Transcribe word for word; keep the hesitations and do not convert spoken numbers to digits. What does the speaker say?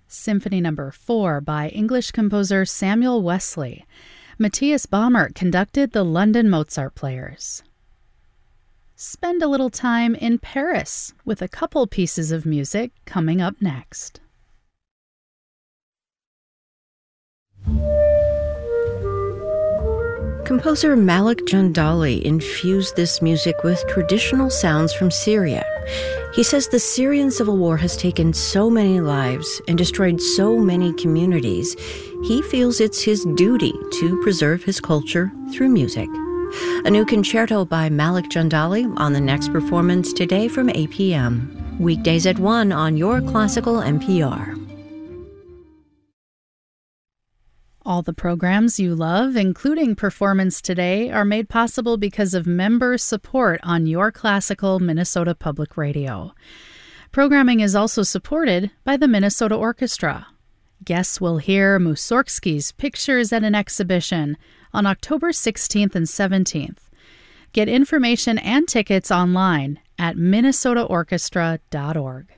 Symphony Number four by English composer Samuel Wesley. Matthias Baumert conducted the London Mozart Players. Spend a little time in Paris with a couple pieces of music coming up next. Composer Malik Jandali infused this music with traditional sounds from Syria. He says the Syrian civil war has taken so many lives and destroyed so many communities. He feels it's his duty to preserve his culture through music. A new concerto by Malik Jandali on the next performance today from eight p.m. Weekdays at one on Your Classical N P R. All the programs you love, including Performance Today, are made possible because of member support on Your Classical Minnesota Public Radio. Programming is also supported by the Minnesota Orchestra. Guests will hear Mussorgsky's Pictures at an Exhibition on October sixteenth and seventeenth. Get information and tickets online at minnesota orchestra dot org.